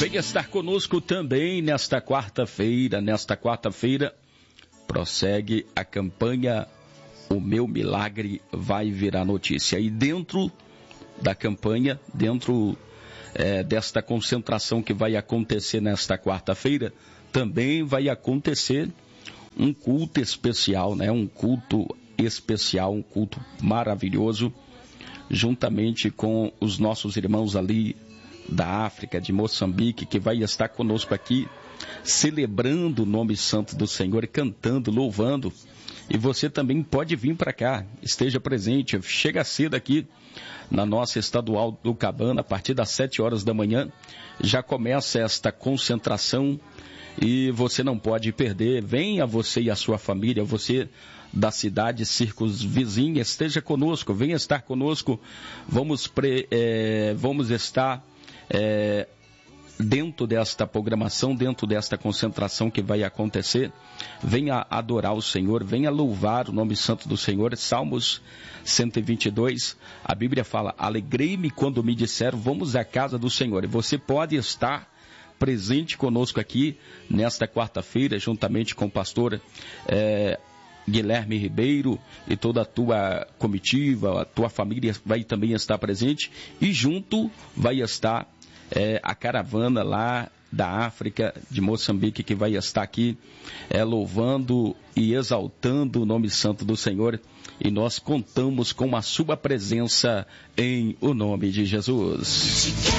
Venha estar conosco também nesta quarta-feira. Nesta quarta-feira, prossegue a campanha O Meu Milagre Vai Virar Notícia. E dentro da campanha, dentro desta concentração que vai acontecer nesta quarta-feira, também vai acontecer um culto especial, né? Um culto especial, um culto maravilhoso, juntamente com os nossos irmãos ali da África, de Moçambique, que vai estar conosco aqui, celebrando o nome santo do Senhor, cantando, louvando. E você também pode vir para cá, esteja presente, chega cedo aqui na nossa estadual do Cabana, a partir das 7 horas da manhã, já começa esta concentração e você não pode perder. Venha você e a sua família, você da cidade, círculos vizinhos, esteja conosco, venha estar conosco, vamos estar dentro desta programação, dentro desta concentração que vai acontecer. Venha adorar o Senhor, venha louvar o nome santo do Senhor. Salmos 122, a Bíblia fala: alegrei-me quando me disseram, vamos à casa do Senhor. E você pode estar presente conosco aqui nesta quarta-feira, juntamente com o pastor Guilherme Ribeiro e toda a tua comitiva, a tua família vai também estar presente, e junto vai estar a caravana lá da África, de Moçambique, que vai estar aqui louvando e exaltando o nome santo do Senhor, e nós contamos com a sua presença em o nome de Jesus.